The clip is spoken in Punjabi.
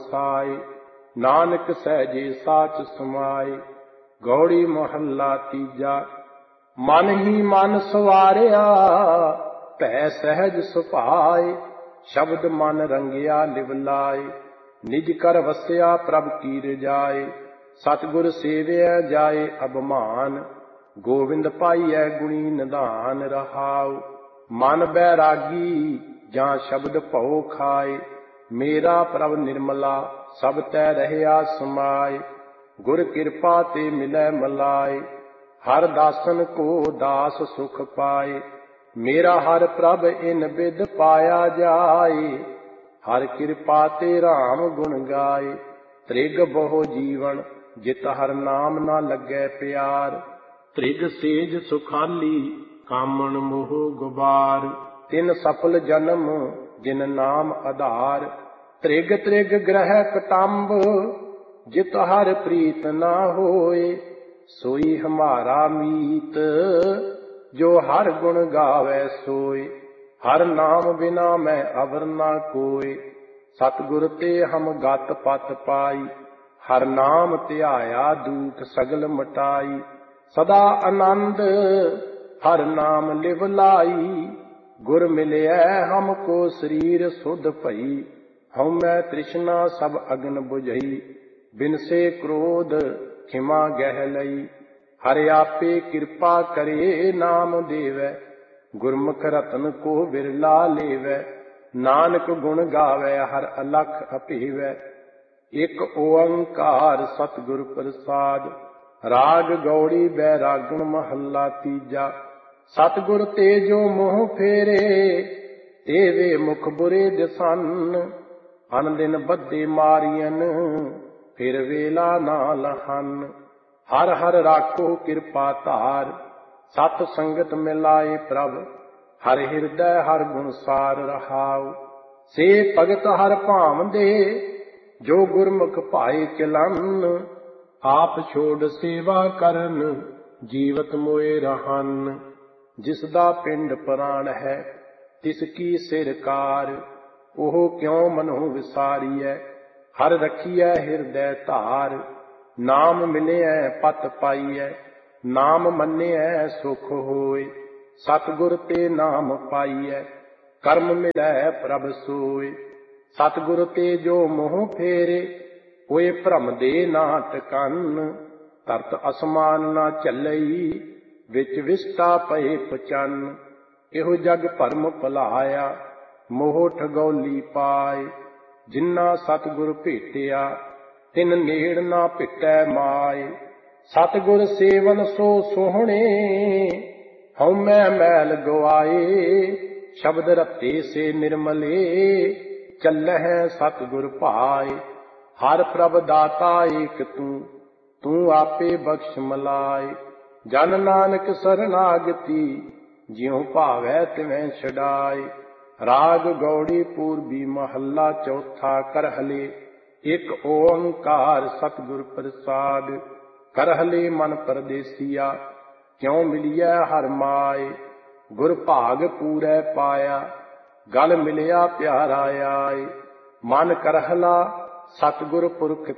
ਵਸਾਏ। ਨਾਨਕ ਸਹਿਜੇ ਸਾਚ ਸਮਾਏ। ਗੌੜੀ ਮਹੱਲਾ ਤੀਜਾ। ਮਨ ਹੀ ਮਨ ਸਵਾਰਿਆ ਭੈ ਸਹਿਜ ਸੁਭਾਏ। ਸ਼ਬਦ ਮਨ ਰੰਗਿਆ ਲਿਵ ਲਾਏ। ਨਿਜ ਕਰ ਵਸਿਆ ਪ੍ਰਭ ਕੀ ਰਜਾਏ। ਸਤਿਗੁਰ ਸੇਵਿਆ ਜਾਏ ਅਭਮਾਨ। ਗੋਵਿੰਦ ਪਾਈਐ ਗੁਣੀ ਨਿਧਾਨ ਰਹਾਉ। ਮਨ ਬੈਰਾਗੀ ਜਾਂ ਸ਼ਬਦ ਭਉ ਖਾਏ। ਮੇਰਾ ਪ੍ਰਭ ਨਿਰਮਲਾ ਸਭ ਤੈ ਰਹਿਆ ਸਮਾਏ। ਗੁਰ ਕਿਰਪਾ ਤੇ ਮਿਲੈ ਮਲਾਏ। ਹਰ ਦਾਸਨ ਕੋ ਦਾਸ ਸੁਖ ਪਾਏ। ਮੇਰਾ ਹਰ ਪ੍ਰਭ ਇਨ ਬਿਦ ਪਾਇਆ ਜਾਏ। ਹਰ ਕਿਰਪਾ ਤੇ ਰਾਮ ਗੁਣ ਗਾਏ। ਤ੍ਰਿਗ ਬਹੁ ਜੀਵਨ ਜਿਤ ਹਰ ਨਾਮ ਨਾ ਲੱਗੈ ਪਿਆਰ। ਤ੍ਰਿਗ ਸੇਜ ਸੁਖਾਲੀ ਕਾਮਣ ਮੋਹ ਗੁਬਾਰ। ਤਿਨ ਸਫਲ ਜਨਮ ਜਿਨ ਨਾਮ ਆਧਾਰ। ਤ੍ਰਿਗ ਤ੍ਰਿਗ ਗ੍ਰਹਿ ਕਟੰਬ ਜਿਤ ਹਰ ਪ੍ਰੀਤ ਨਾ ਹੋਏ। ਸੋਈ ਹਮਾਰਾ ਮੀਤ ਜੋ ਹਰ ਗੁਣ ਗਾਵੇ ਸੋਏ। ਹਰ ਨਾਮ ਬਿਨਾ ਮੈਂ ਅਵਰ ਨਾ ਕੋਏ। ਸਤਿਗੁਰ ਤੇ ਹਮ ਗਤ ਪਤ ਪਾਈ। ਹਰ ਨਾਮ ਧਿਆਇਆ ਦੂਤ ਸਗਲ ਮਟਾਈ। ਸਦਾ ਆਨੰਦ ਹਰ ਨਾਮ ਲਿਵ ਲਾਈ। ਗੁਰ ਮਿਲਿਆ ਹਮ ਕੋ ਸਰੀਰ ਸੁਧ ਭਈ। ਹਉਮੈ ਤ੍ਰਿਸ਼ਨਾ ਸਭ ਅਗਨ ਬੁਝਈ। ਬਿਨਸੇ ਕ੍ਰੋਧ ਖਿਮਾ ਗਹਿ ਲਈ। ਹਰਿ ਆਪੇ ਕਿਰਪਾ ਕਰੇ ਨਾਮ ਦੇਵੈ। ਗੁਰਮੁਖ ਰਤਨ ਕੋ ਬਿਰਲਾ ਲੇਵੈ। ਨਾਨਕ ਗੁਣ ਗਾਵੈ ਹਰ ਅਲਖ ਅਭੇਵੈ। ਇਕ ਓੰਕਾਰ ਸਤਿਗੁਰ ਪ੍ਰਸਾਦ। ਰਾਗ ਗੌੜੀ ਬੈਰਾਗਣ ਮਹੱਲਾ ਤੀਜਾ। ਸਤਿਗੁਰ ਤੇ ਜੋ ਮੋਹ ਫੇਰੇ ਤੇਵੇ ਮੁਖ ਬੁਰੇ ਦਿਸਨ। ਅਨ ਦਿਨ ਬੱਧੇ ਮਾਰੀਅਨ ਫਿਰ ਵੇਲਾ ਨਾ ਲਹਨ। ਹਰ ਹਰ ਰਾਖੋ ਕਿਰਪਾ ਧਾਰ। ਸਤ ਸੰਗਤ ਮਿਲਾਏ ਪ੍ਰਭ ਹਰ ਹਿਰਦੈ ਹਰ ਗੁਣ ਸਾਰ ਰਹਾਉ। ਸੇ ਭਗਤ ਹਰ ਭਾਵਦੇ ਜੋ ਗੁਰਮੁਖ ਭਾਏ ਚਲਨ। ਆਪ ਛੋੜ ਸੇਵਾ ਕਰਨ ਜੀਵਤ ਮੋਏ ਰਹਨ। ਜਿਸ ਦਾ ਪਿੰਡ ਪ੍ਰਾਣ ਹੈ ਤਿਸ ਕੀ ਸਿਰਕਾਰ। ਉਹ ਕਿਉ ਮਨਹੁ ਵਿਸਾਰੀਐ ਹਰ ਰਖੀਐ ਹਿਰਦੈ ਧਾਰ। ਨਾਮ ਮਿਲਿਐ ਪਤ ਪਾਈਐ ਨਾਮ ਮੰਨਿਐ ਸੁਖ ਹੋਏ। ਸਤਿਗੁਰ ਤੇ ਨਾਮ ਪਾਈਐ ਕਰਮ ਮਿਲੈ ਪ੍ਰਭ ਸੋਏ। ਸਤਿਗੁਰ ਤੇ ਜੋ ਮੋਹ ਫੇਰੇ ਹੋਏ ਭ੍ਰਮ ਦੇ ਨਾ ਟਿਕਨ। ਧਰਤ ਅਸਮਾਨ ਨਾ ਝੱਲਈ ਵਿੱਚ ਵਿਸਟਾ ਪਏ ਪਚਨ। ਇਹੋ ਜਗ ਭਰਮ ਭੁਲਾਇਆ ਮੋਹ ਠਗੌਲੀ ਪਾਏ। ਜਿਨ੍ਹਾਂ ਸਤਿਗੁਰ ਭੇਟਿਆ ਤਿਨ ਨੇੜ ਨਾ ਭਿਟੈ ਮਾਏ। ਸਤਿਗੁਰ ਸੇਵਨ ਸੋ ਸੋਹਣੇ ਹਉਮੈ ਮੈਲ ਗਵਾਏ। ਸ਼ਬਦ ਰਤੇ ਸੇ ਨਿਰਮਲੇ ਚੱਲਹਿ ਸਤਿਗੁਰ ਭਾਏ। ਹਰ ਪ੍ਰਭ ਦਾਤਾ ਏਕ ਤੂੰ ਤੂੰ ਆਪੇ ਬਖਸ਼ ਮਲਾਏ। ਜਨ ਨਾਨਕ ਸਰਨਾਗਤੀ ਜਿਉ ਭਾਵੈ ਤਿਵੈ ਛਡਾਏ। ਰਾਗ ਗੌੜੀ ਪੂਰਬੀ ਮਹੱਲਾ ਚੌਥਾ। ਕਰਹਲੇ ਇਕ ਓੰਕਾਰ ਸਤਿਗੁਰ ਪ੍ਰਸਾਦ। ਕਰਹਲੇ ਮਨ ਪਰਦੇਸੀਆ ਕਿਉ ਮਿਲਿਐ ਹਰ ਮਾਏ। ਗੁਰ ਭਾਗ ਪੂਰੈ ਪਾਇਆ ਗਲ ਮਿਲਿਆ ਪਿਆਰਾ ਆਏ। ਮਨ ਕਰਹਲਾ ਸਤਿਗੁਰ ਪੁਰਖ